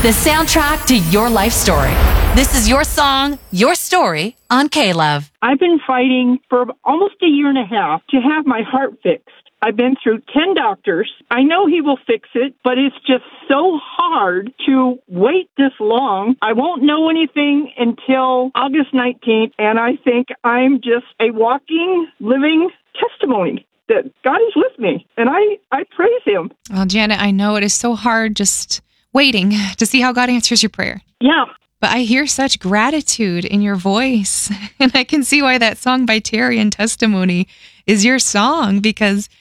the soundtrack to your life story. This is your song, your story on K-Love. I've been fighting for almost a year and a half to have my heart fixed. I've been through 10 doctors. I know he will fix it, but it's just so hard to wait this long. I won't know anything until August 19th, and I think I'm just a walking, living testimony that God is with me, and I praise him. Well, Janet, I know it is so hard just waiting to see how God answers your prayer. Yeah. But I hear such gratitude in your voice, and I can see why that song by Terry and Testimony is your song, because